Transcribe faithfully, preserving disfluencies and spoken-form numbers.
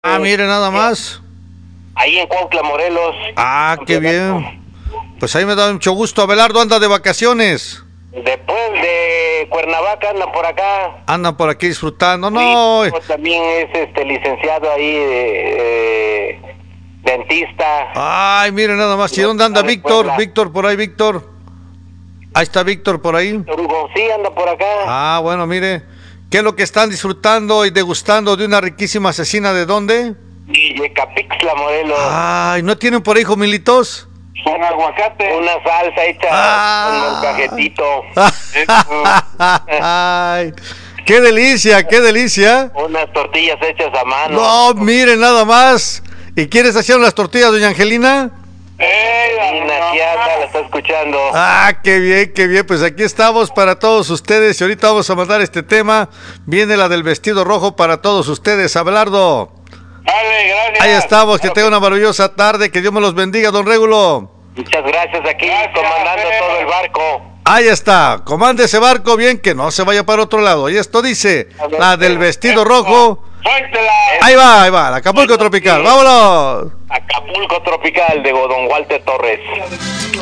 Ah, mire, nada más. Ahí en Cuautla, Morelos. Ah, qué bien. Pues ahí me da mucho gusto. Abelardo anda de vacaciones. Después de Cuernavaca andan por acá. Andan por aquí disfrutando. No. Sí, también es este licenciado ahí, eh, eh, dentista. Ay, mire nada más. ¿Y dónde anda Víctor? Víctor, por ahí, Víctor. Ahí está Víctor por ahí. Hugo, sí, anda por acá. Ah, bueno, mire. ¿Qué es lo que están disfrutando y degustando de una riquísima asesina de dónde? De Capixtla, Morelos. Ay, ¿no tienen por ahí jumilitos? Un aguacate. Una salsa hecha ah. con molcajetito. Ay, qué delicia, qué delicia. Unas tortillas hechas a mano. No, mire nada más. ¿Y quiénes hacían las tortillas, doña Angelina? Eh, la Kiata la está escuchando. Ah, qué bien, qué bien. Pues aquí estamos para todos ustedes y ahorita vamos a mandar este tema. Viene la del vestido rojo para todos ustedes, Abelardo. Dale, gracias. Ahí estamos, que tenga una maravillosa tarde, que Dios me los bendiga, don Régulo. Muchas gracias, aquí gracias, comandando eh. todo el barco. Ahí está, comande ese barco bien, que no se vaya para otro lado. Y esto dice, la del vestido rojo. Suéltela. Ahí va, ahí va, el Acapulco Tropical, vámonos. Acapulco Tropical de don Walter Torres.